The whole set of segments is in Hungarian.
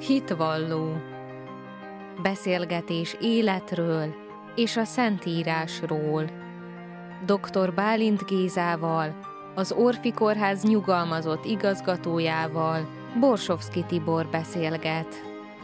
Hitvalló. Beszélgetés életről és a Szentírásról. Dr. Bálint Gézával, az Orfi Kórház nyugalmazott igazgatójával Borsovszky Tibor beszélget.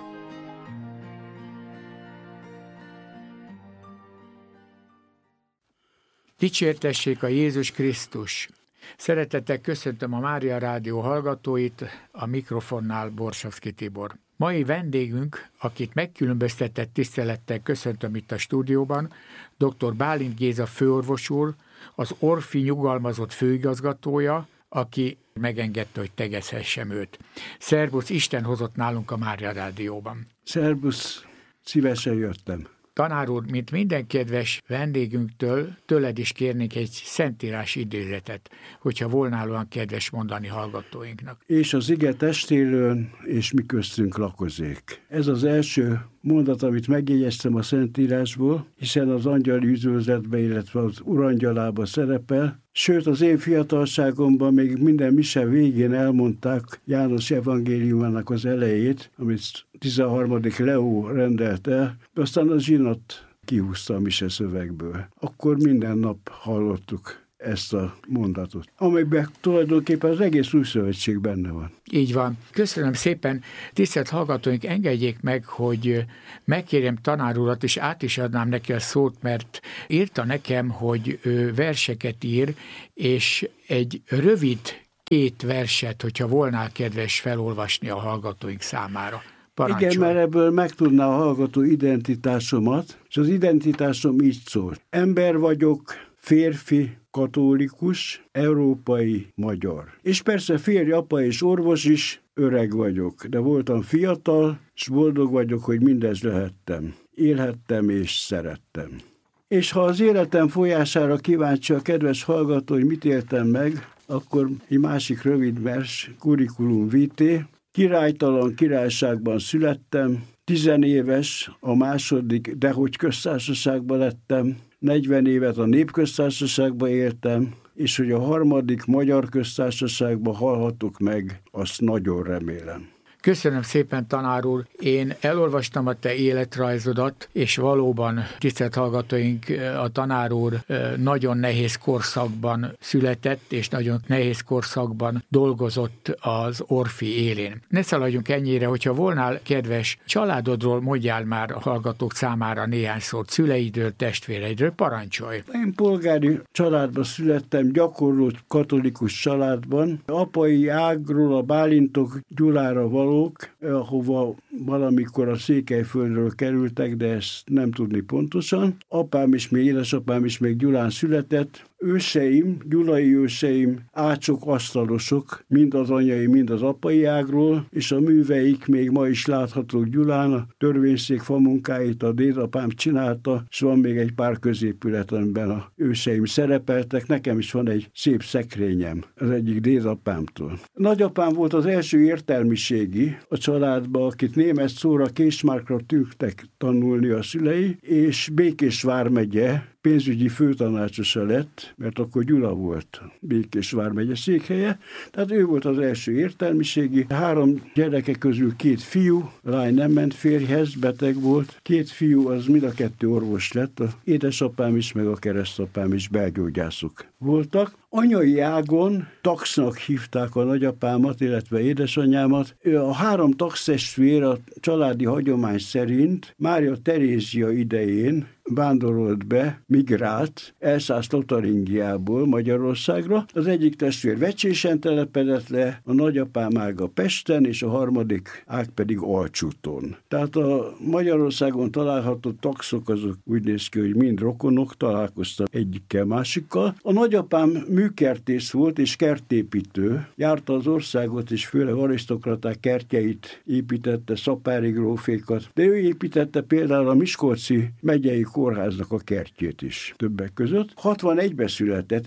Dicsértessék a Jézus Krisztus! Szeretettel köszöntöm a Mária Rádió hallgatóit, a mikrofonnál Borsovszky Tibor. Mai vendégünk, akit megkülönböztetett tisztelettel köszöntöm itt a stúdióban, dr. Bálint Géza főorvos úr, az Orfi nyugalmazott főigazgatója, aki megengedte, hogy tegezhessem őt. Szerbusz, Isten hozott nálunk a Mária Rádióban. Szerbusz, szívesen jöttem. Tanár úr, mint minden kedves vendégünktől, tőled is kérnék egy szentírás idézetet, hogyha volna olyan kedves mondani hallgatóinknak. És az ige testélőn, és mi köztünk lakozék. Ez az első mondat, amit megjegyeztem a Szentírásból, hiszen az angyali üdvözletben, illetve az urangyalába szerepel. Sőt, az én fiatalságomban még minden mise végén elmondták János evangéliumának az elejét, amit 13. Leó rendelt el, de aztán a zsinat kihúzta a mise szövegből. Akkor minden nap hallottuk ezt a mondatot, amelyben tulajdonképpen az egész új szövetség benne van. Így van. Köszönöm szépen. Tisztelt hallgatóink, engedjék meg, hogy megkérjem tanár urat, és át is adnám neki a szót, mert írta nekem, hogy ő verseket ír, és egy rövid 2 verset, hogyha volnál kedves felolvasni a hallgatóink számára. Parancsolj. Igen, mert ebből megtudná a hallgató identitásomat, és az identitásom így szól. Ember vagyok, férfi, katolikus, európai, magyar. És persze férj, apa és orvos is, öreg vagyok, de voltam fiatal, és boldog vagyok, hogy mindez lehettem. Élhettem és szerettem. És ha az életem folyására kíváncsi a kedves hallgató, hogy mit éltem meg, akkor egy másik rövid vers, curriculum vitae. Királytalan királyságban születtem, 10 éves a második, dehogy köztársaságban lettem, 40 évet a népköztársaságban éltem, és hogy a harmadik magyar köztársaságban halhatok meg, azt nagyon remélem. Köszönöm szépen, tanár úr. Én elolvastam a te életrajzodat, és valóban, tisztelt hallgatóink, a tanár úr nagyon nehéz korszakban született, és nagyon nehéz korszakban dolgozott az Orfi élén. Ne szaladjunk ennyire, hogyha volnál kedves családodról, mondjál már a hallgatók számára néhány szót, szüleidről, testvéreidről, parancsolj. Én polgári családban születtem, gyakorló katolikus családban. Apai ágról a Bálintok Gyulára való, ahova valamikor a Székelyföldről kerültek, de ezt nem tudni pontosan. Apám is, még édesapám is még Gyulán született. Őseim, gyulai őseim, ácsok, asztalosok, mind az anyai, mind az apai ágról, és a műveik még ma is láthatók Gyulán, a törvényszék famunkáit a dédapám csinálta, és van még egy pár középület, amiben a őseim szerepeltek. Nekem is van egy szép szekrényem, az egyik dédapámtól. Nagyapám volt az első értelmiségi a családban, akit német szóra Késmárkra tűntek tanulni a szülei, és Békés vármegye pénzügyi főtanácsosa lett, mert akkor Gyula volt Békés vármegye székhelye, tehát ő volt az első értelmiségi. 3 gyereke közül 2 fiú, lány nem ment férjhez, beteg volt. 2 fiú, az mind a 2 orvos lett, a édesapám is, meg a keresztapám is belgyógyászok voltak. Anyai ágon taxnak hívták a nagyapámat, illetve édesanyámat. A 3 taxtestvér a családi hagyomány szerint Mária Terézia idején vándorolt be, migrált Elszász-Lotaringiából Magyarországra. Az egyik testvér Vecsésen telepedett le, a nagyapám ága Pesten, és a harmadik ág pedig Alcsúton. Tehát a Magyarországon található taxok azok úgy néz ki, hogy mind rokonok, találkoztak egyikkel, másikkal. A nagyapám műkertész volt és kertépítő. Járta az országot, és főleg arisztokraták kertjeit építette, szapári grófékat, de ő építette például a Miskolci megyei kórháznak a kertjét is többek között. 61-ben született,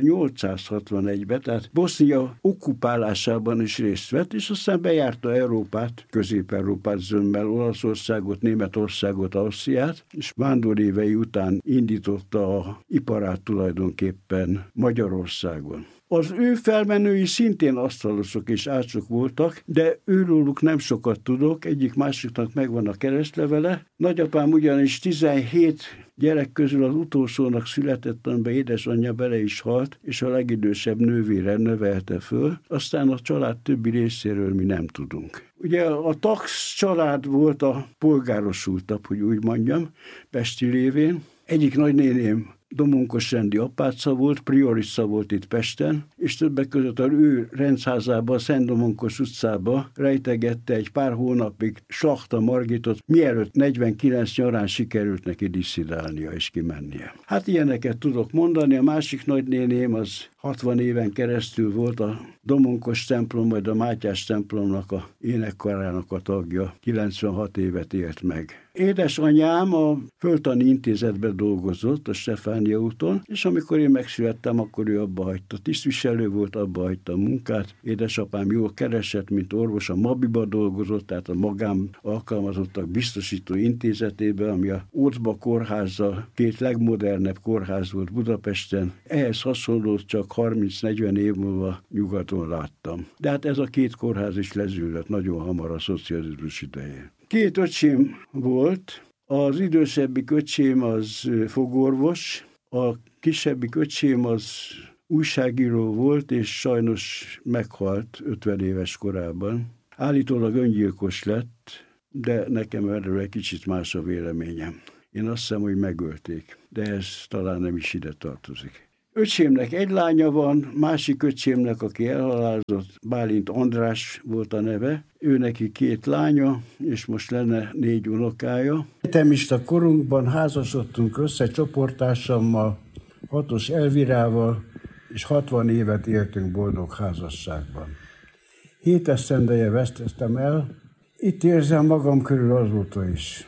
1861-ben, tehát Bosznia okkupálásában is részt vett, és aztán bejárta Európát, Közép-Európát zömmel, Olaszországot, Németországot, Ausztriát, és vándorévei után indította a iparát tulajdonképpen Magyarországon. Az ő felmenői szintén asztalosok és ácsok voltak, de őróluk nem sokat tudok, egyik másiknak megvan a keresztlevele. Nagyapám ugyanis 17 gyerek közül az utolsónak született, amiben édesanyja bele is halt, és a legidősebb nővére nevelte föl. Aztán a család többi részéről mi nem tudunk. Ugye a Tax család volt a polgárosultabb, hogy úgy mondjam, pesti lévén. Egyik nagynéném Domonkos rendi apáca volt, priorissa volt itt Pesten, és többek között az ő rendházában, a Szent Domonkos utcába rejtegette egy pár hónapig Slachta Margitot, mielőtt 49 nyarán sikerült neki disszidálnia és kimennie. Hát ilyeneket tudok mondani, a másik nagynéném az 60 éven keresztül volt a Domonkos templom, majd a Mátyás templomnak a énekkarának a tagja, 96 évet élt meg. Édesanyám a Földtani Intézetben dolgozott a Stefánia úton, és amikor én megszülettem, akkor ő abba hagyta. Tisztviselő volt, abba hagyta a munkát. Édesapám jól keresett, mint orvos, a Mabiba dolgozott, tehát a magám alkalmazottak biztosító intézetében, ami a Ócba kórházzal két legmodernebb kórház volt Budapesten. Ehhez hasonló csak 30-40 év múlva nyugaton láttam. De hát ez a két kórház is lezűlött nagyon hamar a szocializmus idején. Két öcsém volt, az idősebbik öcsém az fogorvos, a kisebbik öcsém az újságíró volt, és sajnos meghalt 50 éves korában. Állítólag öngyilkos lett, de nekem erről egy kicsit más a véleményem. Én azt hiszem, hogy megölték, de ez talán nem is ide tartozik. Öcsémnek egy lánya van, másik öcsémnek, aki elhalálozott, Bálint András volt a neve, ő neki 2 lánya, és most lenne 4 unokája. Egyetemista korunkban házasodtunk össze csoporttársammal, 6-os Elvirával, és 60 évet éltünk boldog házasságban. 7 esztendeje vesztettem el, itt érzem magam körül azóta is.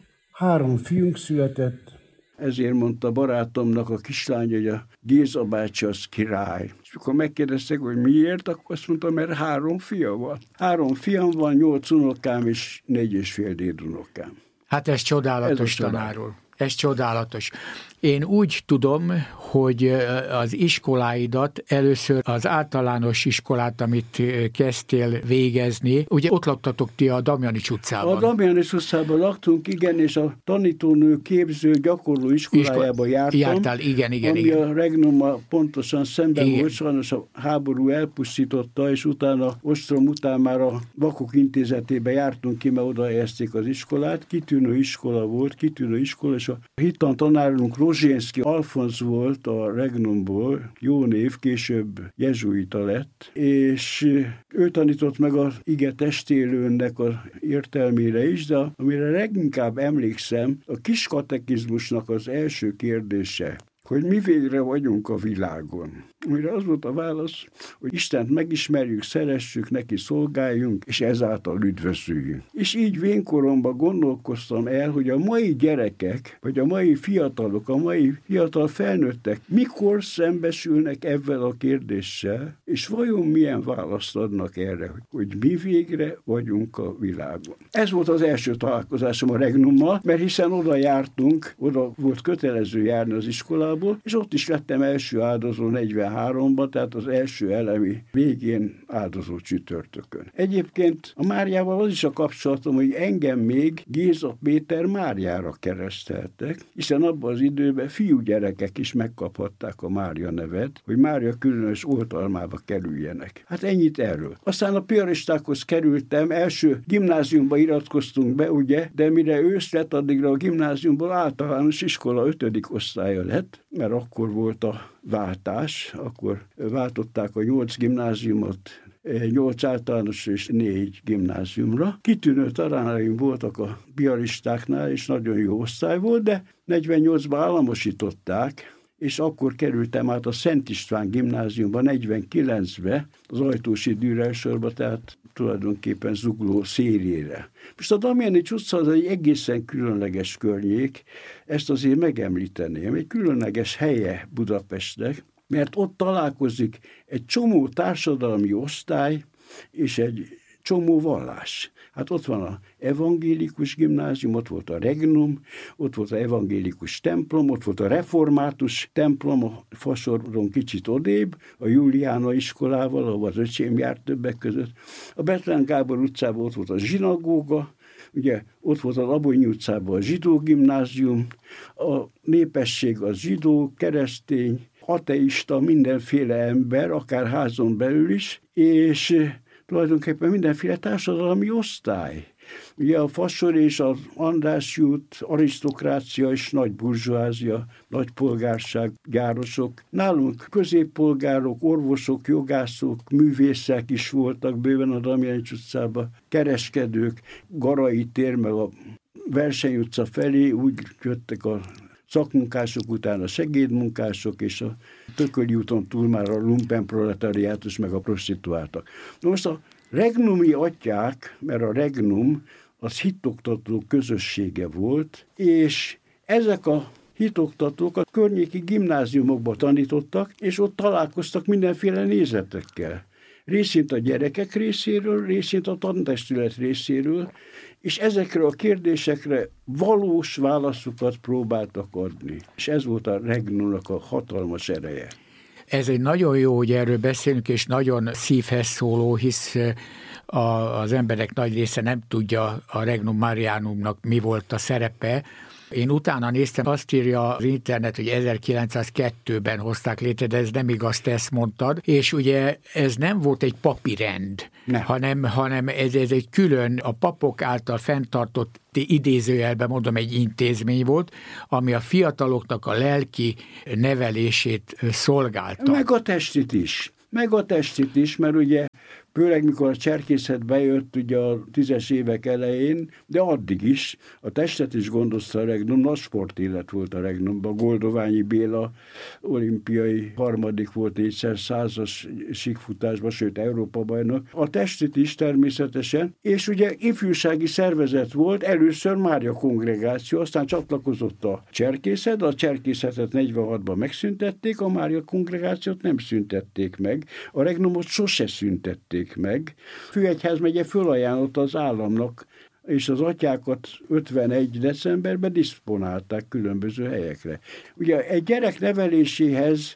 3 fiunk született, ezért mondta barátomnak a kislány, hogy a Géza bácsi az király. És akkor megkérdeztek, hogy miért, akkor azt mondta, mert 3 fia van. 3 fiam van, 8 unokám és 4,5 dédunokám. Hát ez csodálatos, tanár úr. Ez csodálatos. Én úgy tudom, hogy az iskoláidat először az általános iskolát, amit kezdtél végezni, ugye ott laktatok ti a Damjanics utcában. A Damjanics utcában laktunk, igen, és a tanítónő képző gyakorló iskolájába jártam. Jártál, igen. Ami a Regnummal pontosan szemben volt, sajnos a háború elpusztította, és utána ostrom után már a Vakok Intézetébe jártunk ki, mert oda helyezték az iskolát. Kitűnő iskola volt, és a hittan tanárunk Rozsénszky Alfonz volt a Regnumból, jó név, később jezsuita lett, és ő tanított meg az ige testélőnek az értelmére is, de amire leginkább emlékszem, a kis katekizmusnak az első kérdése, hogy mi végre vagyunk a világon. Amire az volt a válasz, hogy Istent megismerjük, szeressük, neki szolgáljunk, és ezáltal üdvözüljünk. És így vénkoromban gondolkoztam el, hogy a mai gyerekek, vagy a mai fiatalok, a mai fiatal felnőttek mikor szembesülnek ezzel a kérdéssel, és vajon milyen választ adnak erre, hogy mi végre vagyunk a világon. Ez volt az első találkozásom a Regnummal, mert hiszen oda jártunk, oda volt kötelező járni az iskolából, és ott is lettem első áldozó 43-ban, tehát az első elemi végén áldozó csütörtökön. Egyébként a Máriával az is a kapcsolatom, hogy engem még Géza Péter Máriára kereszteltek, hiszen abban az időben fiúgyerekek is megkaphatták a Mária nevet, hogy Mária különös oltalmába kerüljenek. Hát ennyit erről. Aztán a piaristákhoz kerültem, első gimnáziumba iratkoztunk be, ugye, de mire ősz lett, addigra a gimnáziumból általános iskola 5. osztálya lett, mert akkor volt a váltás, akkor váltották a 8 gimnáziumot 8 általános és 4 gimnáziumra. Kitűnő tanáraim voltak a piaristáknál, és nagyon jó osztály volt, de 48-ban államosították, és akkor kerültem át a Szent István gimnáziumba 49-be, az Ajtósi Dürersorba, tehát tulajdonképpen Zugló szélére. Most a Damjanics utca az egy egészen különleges környék, ezt azért megemlíteném, egy különleges helye Budapestnek, mert ott találkozik egy csomó társadalmi osztály, és egy csomó vallás. Hát ott van a evangélikus gimnázium, ott volt a Regnum, ott volt a evangélikus templom, ott volt a református templom, a Fasoron kicsit odébb, a Juliána iskolával, ahol az öcsém járt többek között. A Bethlen Gábor utcában ott volt a zsinagóga, ugye ott volt az Abonyi utcában a zsidó gimnázium, a népesség az zsidó, keresztény, ateista, mindenféle ember, akár házon belül is, és tulajdonképpen mindenféle társadalmi osztály. Ugye a Fasor és az Andrássy út, arisztokrácia és nagy burzsóázia, nagy polgárság, gyárosok. Nálunk középpolgárok, orvosok, jogászok, művészek is voltak bőven a Damjanics utcában, kereskedők, Garai tér, meg a Verseny utca felé úgy jöttek a szakmunkások után a segédmunkások, és a Tököli úton túl már a lumpenproletariátus meg a prostituáltak. Most a regnumi atyák, mert a regnum az hitoktató közössége volt, és ezek a hitoktatók a környéki gimnáziumokba tanítottak, és ott találkoztak mindenféle nézetekkel. Részint a gyerekek részéről, részint a tantestület részéről, és ezekre a kérdésekre valós válaszokat próbáltak adni. És ez volt a regnumnak a hatalmas ereje. Ez egy nagyon jó, hogy erről beszélünk, és nagyon szívhez szóló, hisz az emberek nagy része nem tudja a Regnum Marianumnak mi volt a szerepe. Én utána néztem, azt írja az internet, hogy 1902-ben hozták létre, de ez nem igaz, te ezt mondtad, és ugye ez nem volt egy papi rend, hanem ez egy külön, a papok által fenntartott, idézőjelben mondom, egy intézmény volt, ami a fiataloknak a lelki nevelését szolgálta. Meg a testit is, mert ugye főleg mikor a cserkészet bejött ugye a 10-es évek elején, de addig is a testet is gondozta a Regnum, nagy sportélet volt a Regnumban. Goldoványi Béla olimpiai harmadik volt 400-as síkfutásban, sőt Európa bajnok. A testet is természetesen, és ugye ifjúsági szervezet volt, először Mária kongregáció, aztán csatlakozott a cserkészet, a cserkészetet 46-ban megszüntették, a Mária kongregációt nem szüntették meg, a Regnumot sose szüntették meg. Főegyházmegye fölajánlotta az államnak, és az atyákat 51. decemberben diszponálták különböző helyekre. Ugye egy gyerek neveléséhez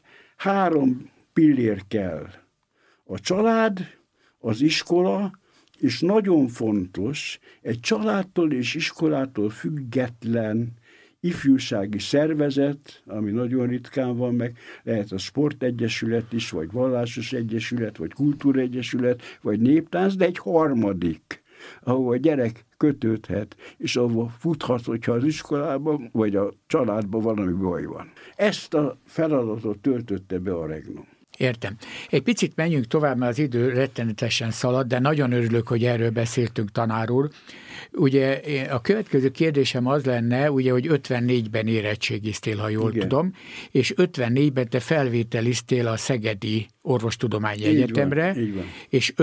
3 pillér kell. A család, az iskola, és nagyon fontos, egy családtól és iskolától független ifjúsági szervezet, ami nagyon ritkán van meg, lehet a sportegyesület is, vagy vallásos egyesület, vagy kultúraegyesület, vagy néptánc, de egy harmadik, ahol a gyerek kötődhet, és ahol futhat, hogyha az iskolában, vagy a családban valami baj van. Ezt a feladatot töltötte be a Regnum. Értem. Egy picit menjünk tovább, mert az idő rettenetesen szalad, de nagyon örülök, hogy erről beszéltünk, tanár úr. Ugye a következő kérdésem az lenne, ugye, hogy 54-ben érettségiztél, ha jól tudom, és 54-ben te felvételiztél a Szegedi Orvostudományi Egyetemre, és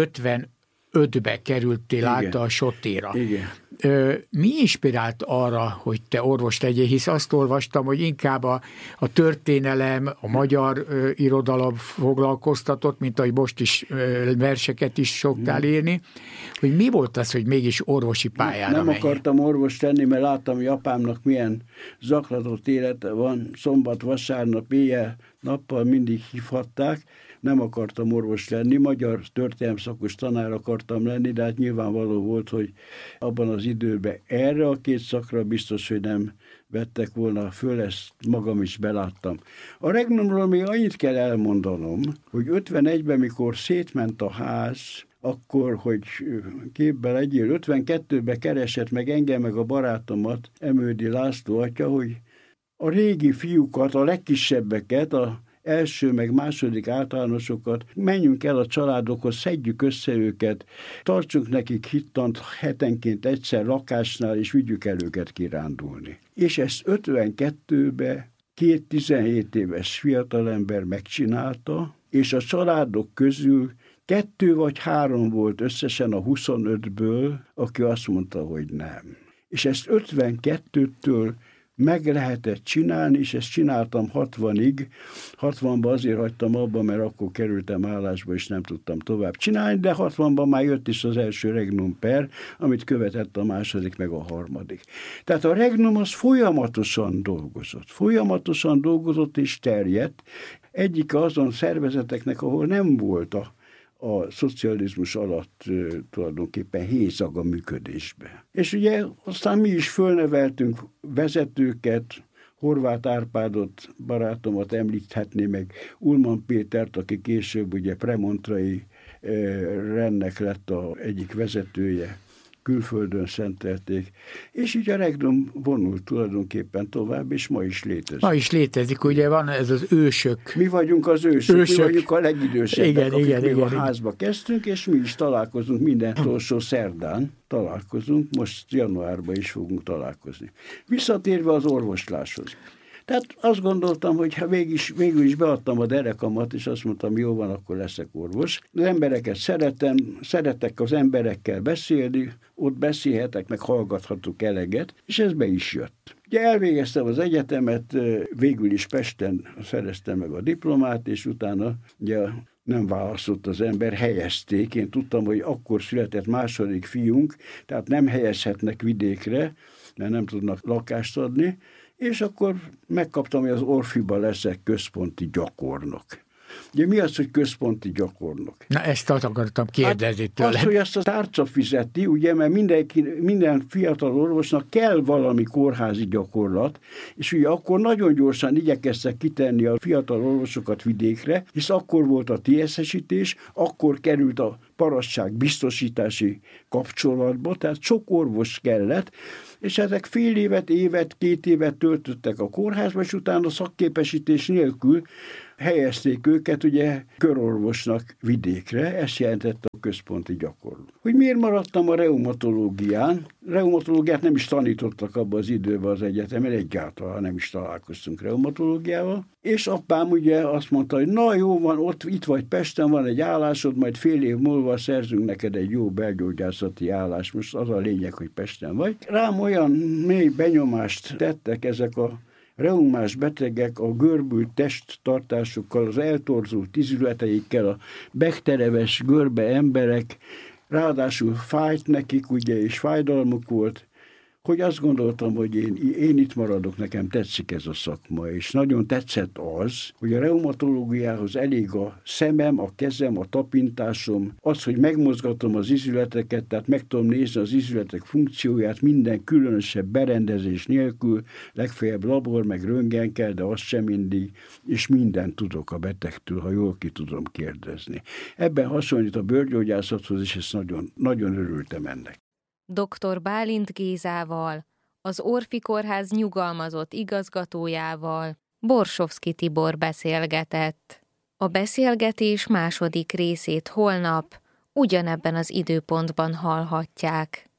55-be kerültél át a Sotéra. Igen. Mi inspirált arra, hogy te orvos legyél, hisz azt olvastam, hogy inkább a történelem, a magyar irodalom foglalkoztatott, mint ahogy most is verseket is szoktál írni, hogy mi volt az, hogy mégis orvosi pályára Nem menjél? akartam orvos lenni, mert láttam, hogy apámnak milyen zaklatott élete van, szombat, vasárnap, éjjel, nappal mindig hívhatták, nem akartam orvos lenni, magyar történelemszakos tanár akartam lenni, de hát nyilvánvaló volt, hogy abban az időben erre a 2 szakra biztos, hogy nem vettek volna föl, ezt magam is beláttam. A Regnumról még annyit kell elmondanom, hogy 51-ben, mikor szétment a ház, akkor, hogy képbe legyél, 52-ben keresett meg engem, meg a barátomat, Emődi László atya, hogy a régi fiúkat, a legkisebbeket, a első meg második általánosokat, menjünk el a családokhoz, szedjük össze őket, tartsunk nekik hittant hetenként egyszer lakásnál, és vigyük el őket kirándulni. És ezt 52-ben 2 17 éves fiatalember megcsinálta, és a családok közül 2 vagy 3 volt összesen a 25-ből, aki azt mondta, hogy nem. És ezt 52-től meg lehetett csinálni, és ezt csináltam 60-ig. 60-ban azért hagytam abba, mert akkor kerültem állásba, és nem tudtam tovább csinálni, de 60-ban már jött is az első Regnum per, amit követett a második, meg a harmadik. Tehát a Regnum az folyamatosan dolgozott és terjedt. Egyik azon szervezeteknek, ahol nem volt a szocializmus alatt tulajdonképpen hézag a működésbe. És ugye aztán mi is fölneveltünk vezetőket, Horváth Árpádot, barátomat említhetné, meg Ulman Pétert, aki később ugye premontrai rendnek lett egyik vezetője, külföldön szentelték, és így a Regnum vonult tulajdonképpen tovább, és ma is létezik. Ma is létezik, ugye van ez az ősök. Mi vagyunk az ősök. Mi vagyunk a legidősebbek, akik a házba kezdtünk, és mi is találkozunk minden utolsó szerdán. Most januárban is fogunk találkozni. Visszatérve az orvosláshoz. Tehát azt gondoltam, hogy ha végül is beadtam a derekamat, és azt mondtam, jó van, akkor leszek orvos. Az embereket szeretek az emberekkel beszélni, ott beszélhetek, meg hallgathatok eleget, és ez be is jött. Ugye elvégeztem az egyetemet, végül is Pesten szereztem meg a diplomát, és utána ugye nem választott az ember, helyezték. Én tudtam, hogy akkor született második fiunk, tehát nem helyezhetnek vidékre, mert nem tudnak lakást adni, és akkor megkaptam, hogy az Orfiba leszek központi gyakornok. Ugye mi az, hogy központi gyakornok? Na, ezt akartam kérdezni tőled. Az, hogy azt a tárca fizeti, ugye, mert minden fiatal orvosnak kell valami kórházi gyakorlat, és ugye akkor nagyon gyorsan igyekeztek kitenni a fiatal orvosokat vidékre, hisz akkor volt a TSZ-esítés, akkor került a parasztság biztosítási kapcsolatba, tehát sok orvos kellett, és ezek fél évet, 2 évet töltöttek a kórházba, és utána szakképesítés nélkül helyezték őket ugye körorvosnak vidékre, ezt jelentette a központi gyakorló. Hogy miért maradtam a reumatológián? Reumatológiát nem is tanítottak abban az időben az egyetemen, egyáltalán nem is találkoztunk reumatológiával, és apám ugye azt mondta, hogy na jó van, itt vagy Pesten, van egy állásod, majd fél év múlva szerzünk neked egy jó belgyógyászati állást, most az a lényeg, hogy Pesten vagy. Rám olyan mély benyomást tettek ezek a reumás betegek a görbült testtartásukkal, az eltorzult izületeikkel, a bektereves görbe emberek, ráadásul fájt nekik, ugye, és fájdalmuk volt, hogy azt gondoltam, hogy én itt maradok, nekem tetszik ez a szakma, és nagyon tetszett az, hogy a reumatológiához elég a szemem, a kezem, a tapintásom, az, hogy megmozgatom az izületeket, tehát meg tudom nézni az izületek funkcióját minden különösebb berendezés nélkül, legfeljebb labor, meg röntgen kell, de az sem mindig, és mindent tudok a betegtől, ha jól ki tudom kérdezni. Ebben hasonlít a bőrgyógyászathoz, és ezt nagyon, nagyon örültem ennek. Dr. Bálint Gézával, az Orfi Kórház nyugalmazott igazgatójával Borsovszky Tibor beszélgetett. A beszélgetés második részét holnap ugyanebben az időpontban hallhatják.